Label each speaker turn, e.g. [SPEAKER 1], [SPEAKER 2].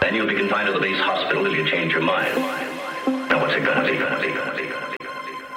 [SPEAKER 1] Then you'll be confined to the base hospital if you change your mind.